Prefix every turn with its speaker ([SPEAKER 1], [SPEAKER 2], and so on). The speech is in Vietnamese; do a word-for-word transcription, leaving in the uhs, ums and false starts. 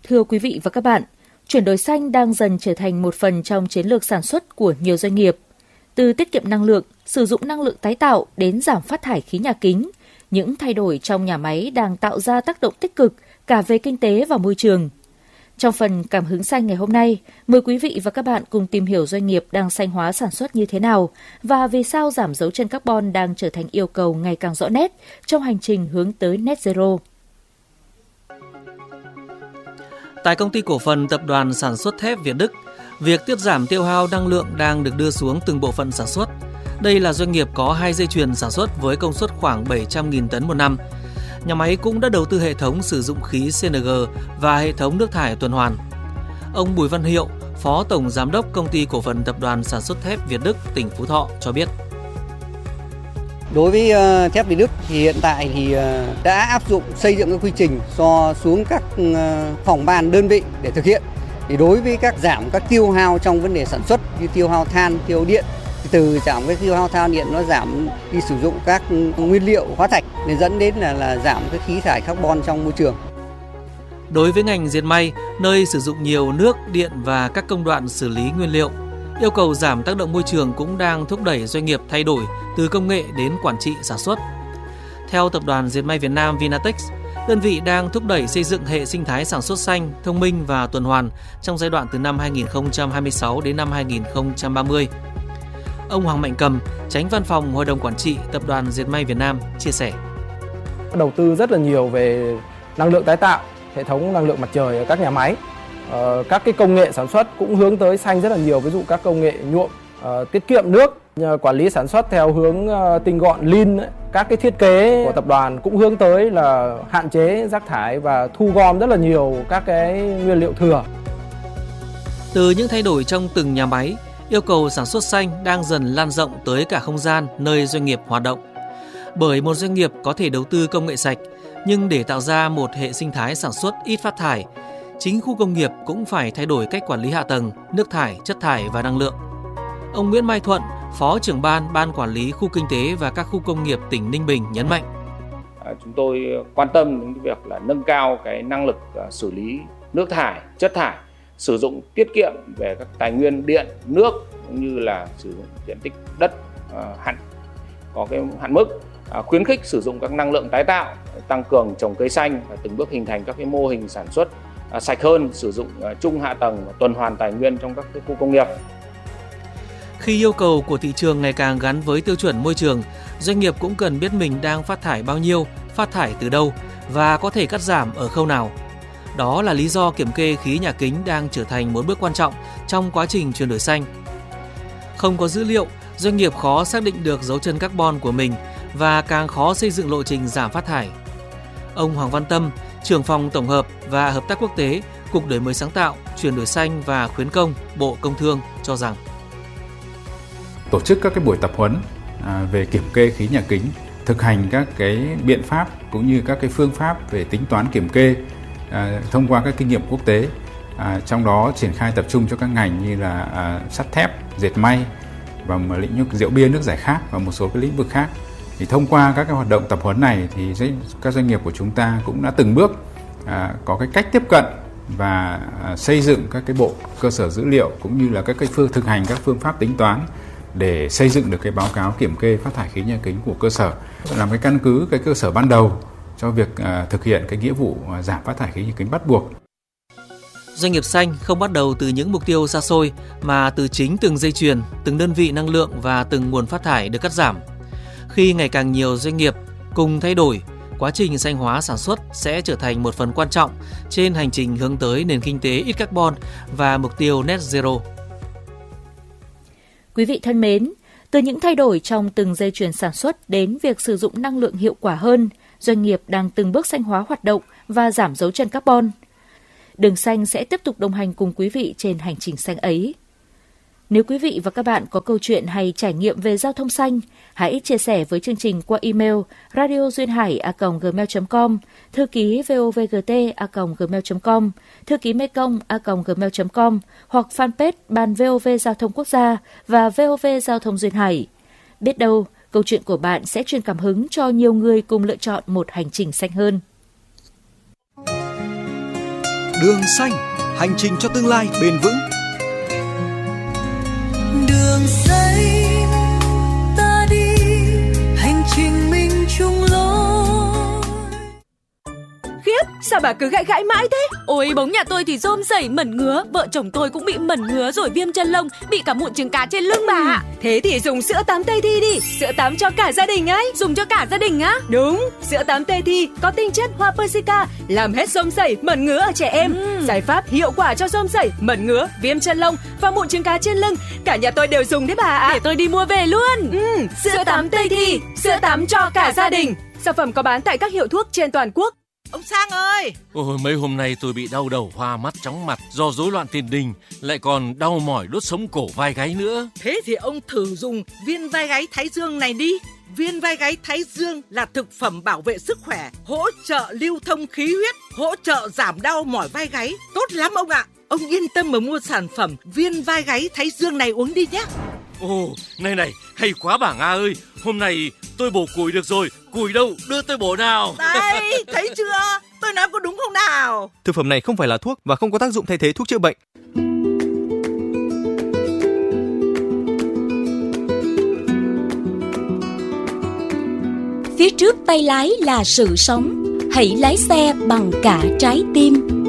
[SPEAKER 1] Thưa quý vị và các bạn, chuyển đổi xanh đang dần trở thành một phần trong chiến lược sản xuất của nhiều doanh nghiệp. Từ tiết kiệm năng lượng, sử dụng năng lượng tái tạo đến giảm phát thải khí nhà kính, những thay đổi trong nhà máy đang tạo ra tác động tích cực cả về kinh tế và môi trường. Trong phần Cảm hứng xanh ngày hôm nay, mời quý vị và các bạn cùng tìm hiểu doanh nghiệp đang xanh hóa sản xuất như thế nào và vì sao giảm dấu chân carbon đang trở thành yêu cầu ngày càng rõ nét trong hành trình hướng tới net zero.
[SPEAKER 2] Tại Công ty Cổ phần Tập đoàn Sản xuất Thép Việt Đức, việc tiết giảm tiêu hao năng lượng đang được đưa xuống từng bộ phận sản xuất. Đây là doanh nghiệp có hai dây chuyền sản xuất với công suất khoảng bảy trăm nghìn tấn một năm. Nhà máy cũng đã đầu tư hệ thống sử dụng khí xê en giê và hệ thống nước thải tuần hoàn. Ông Bùi Văn Hiệu, Phó Tổng Giám đốc Công ty Cổ phần Tập đoàn Sản xuất Thép Việt Đức, tỉnh Phú Thọ cho biết.
[SPEAKER 3] Đối với uh, thép Việt Đức thì hiện tại thì uh, đã áp dụng xây dựng các quy trình do xuống các uh, phòng ban đơn vị để thực hiện. Thì đối với các giảm các tiêu hao trong vấn đề sản xuất như tiêu hao than, tiêu hao điện, thì từ giảm cái tiêu hao than điện nó giảm đi sử dụng các nguyên liệu hóa thạch để dẫn đến là là giảm cái khí thải carbon trong môi trường.
[SPEAKER 2] Đối với ngành dệt may, nơi sử dụng nhiều nước, điện và các công đoạn xử lý nguyên liệu, yêu cầu giảm tác động môi trường cũng đang thúc đẩy doanh nghiệp thay đổi từ công nghệ đến quản trị sản xuất. Theo Tập đoàn Dệt may Việt Nam Vinatex, đơn vị đang thúc đẩy xây dựng hệ sinh thái sản xuất xanh, thông minh và tuần hoàn trong giai đoạn từ năm hai nghìn không trăm hai mươi sáu đến năm hai nghìn không trăm ba mươi. Ông Hoàng Mạnh Cầm, Chánh Văn phòng Hội đồng Quản trị Tập đoàn Dệt may Việt Nam chia sẻ.
[SPEAKER 4] Đầu tư rất là nhiều về năng lượng tái tạo, hệ thống năng lượng mặt trời ở các nhà máy. Ờ, các cái công nghệ sản xuất cũng hướng tới xanh rất là nhiều, ví dụ các công nghệ nhuộm, uh, tiết kiệm nước, quản lý sản xuất theo hướng uh, tinh gọn lean ấy. Các cái thiết kế của tập đoàn cũng hướng tới là hạn chế rác thải và thu gom rất là nhiều các cái nguyên liệu thừa.
[SPEAKER 2] Từ những thay đổi trong từng nhà máy, yêu cầu sản xuất xanh đang dần lan rộng tới cả không gian nơi doanh nghiệp hoạt động. Bởi một doanh nghiệp có thể đầu tư công nghệ sạch, nhưng để tạo ra một hệ sinh thái sản xuất ít phát thải, chính khu công nghiệp cũng phải thay đổi cách quản lý hạ tầng, nước thải, chất thải và năng lượng. Ông Nguyễn Mai Thuận, Phó trưởng ban Ban Quản lý Khu Kinh tế và các khu công nghiệp tỉnh Ninh Bình nhấn mạnh.
[SPEAKER 5] Chúng tôi quan tâm đến việc là nâng cao cái năng lực xử lý nước thải, chất thải, sử dụng tiết kiệm về các tài nguyên điện, nước cũng như là sử dụng diện tích đất hạn có cái hạn mức, khuyến khích sử dụng các năng lượng tái tạo, tăng cường trồng cây xanh và từng bước hình thành các cái mô hình sản xuất sạch hơn, sử dụng chung hạ tầng và tuần hoàn tài nguyên trong các cái khu công nghiệp.
[SPEAKER 2] Khi yêu cầu của thị trường ngày càng gắn với tiêu chuẩn môi trường, doanh nghiệp cũng cần biết mình đang phát thải bao nhiêu, phát thải từ đâu và có thể cắt giảm ở khâu nào. Đó là lý do kiểm kê khí nhà kính đang trở thành một bước quan trọng trong quá trình chuyển đổi xanh. Không có dữ liệu, doanh nghiệp khó xác định được dấu chân carbon của mình và càng khó xây dựng lộ trình giảm phát thải. Ông Hoàng Văn Tâm, trưởng phòng tổng hợp và hợp tác quốc tế, Cục Đổi mới sáng tạo, chuyển đổi xanh và khuyến công, Bộ Công Thương cho rằng
[SPEAKER 6] tổ chức các cái buổi tập huấn về kiểm kê khí nhà kính, thực hành các cái biện pháp cũng như các cái phương pháp về tính toán kiểm kê thông qua các kinh nghiệm quốc tế, trong đó triển khai tập trung cho các ngành như là sắt thép, dệt may và một lĩnh vực rượu bia nước giải khát và một số cái lĩnh vực khác. Thì thông qua các cái hoạt động tập huấn này thì các doanh nghiệp của chúng ta cũng đã từng bước à, có cái cách tiếp cận và à, xây dựng các cái bộ cơ sở dữ liệu cũng như là các cái phương thực hành các phương pháp tính toán để xây dựng được cái báo cáo kiểm kê phát thải khí nhà kính của cơ sở, làm cái căn cứ cái cơ sở ban đầu cho việc à, thực hiện cái nghĩa vụ à, giảm phát thải khí nhà kính bắt buộc.
[SPEAKER 2] Doanh nghiệp xanh không bắt đầu từ những mục tiêu xa xôi mà từ chính từng dây chuyền, từng đơn vị năng lượng và từng nguồn phát thải được cắt giảm. Khi ngày càng nhiều doanh nghiệp cùng thay đổi, quá trình xanh hóa sản xuất sẽ trở thành một phần quan trọng trên hành trình hướng tới nền kinh tế ít carbon và mục tiêu net zero.
[SPEAKER 1] Quý vị thân mến, từ những thay đổi trong từng dây chuyền sản xuất đến việc sử dụng năng lượng hiệu quả hơn, doanh nghiệp đang từng bước xanh hóa hoạt động và giảm dấu chân carbon. Đường xanh sẽ tiếp tục đồng hành cùng quý vị trên hành trình xanh ấy. Nếu quý vị và các bạn có câu chuyện hay trải nghiệm về giao thông xanh, hãy chia sẻ với chương trình qua email radio duyên hải a còng gmail chấm com, thư ký vovgt a còng gmail chấm com, thư ký mekong a còng gmail chấm com hoặc fanpage Ban vê o vê Giao thông Quốc gia và vê o vê Giao thông Duyên Hải. Biết đâu, câu chuyện của bạn sẽ truyền cảm hứng cho nhiều người cùng lựa chọn một hành trình xanh hơn.
[SPEAKER 7] Đường xanh, hành trình cho tương lai bền vững.
[SPEAKER 8] Đường xanh ta đi, hành trình mình chung lối.
[SPEAKER 9] Khiếp, sao bà cứ gãi gãi mãi thế? Ôi, bóng nhà tôi thì rôm rẩy mẩn ngứa, vợ chồng tôi cũng bị mẩn ngứa rồi viêm chân lông, bị cả mụn trứng cá trên lưng bà ạ.
[SPEAKER 10] Thế thì dùng sữa tắm Tây Thi đi, sữa tắm cho cả gia đình ấy.
[SPEAKER 9] Dùng cho cả gia đình á?
[SPEAKER 10] Đúng, sữa tắm Tây Thi có tinh chất hoa Persica, làm hết rôm rẩy, mẩn ngứa ở trẻ em. Ừ. Giải pháp hiệu quả cho rôm rẩy, mẩn ngứa, viêm chân lông và mụn trứng cá trên lưng. Cả nhà tôi đều dùng đấy bà ạ.
[SPEAKER 9] Để tôi đi mua về luôn.
[SPEAKER 10] Ừ, sữa, sữa tắm Tây Thi, sữa tắm cho cả gia đình. Sản phẩm có bán tại các hiệu thuốc trên toàn quốc.
[SPEAKER 11] Ông Sang ơi!
[SPEAKER 12] Ôi, mấy hôm nay tôi bị đau đầu, hoa mắt, chóng mặt do rối loạn tiền đình, lại còn đau mỏi đốt sống cổ vai gáy nữa.
[SPEAKER 11] Thế thì ông thử dùng viên vai gáy Thái Dương này đi. Viên vai gáy Thái Dương là thực phẩm bảo vệ sức khỏe, hỗ trợ lưu thông khí huyết, hỗ trợ giảm đau mỏi vai gáy. Tốt lắm ông ạ! Ông yên tâm mà mua sản phẩm viên vai gáy Thái Dương này uống đi nhé.
[SPEAKER 12] Ồ, này này, hay quá bà Nga ơi! Hôm nay tôi bổ củi được rồi, củi đâu, đưa tôi bổ nào.
[SPEAKER 11] Đây, thấy chưa? Tôi nói có đúng không nào?
[SPEAKER 13] Thực phẩm này không phải là thuốc và không có tác dụng thay thế thuốc chữa bệnh.
[SPEAKER 1] Phía trước tay lái là sự sống, hãy lái xe bằng cả trái tim.